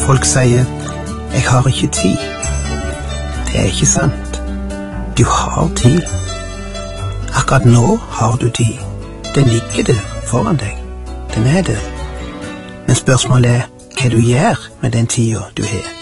Folk sier, jeg har ikke tid. Det er ikke sant. Du har tid. Akkurat nå har du tid. Den ligger der foran deg. Den er der. Men spørsmålet er hva du gjør med den tiden du har.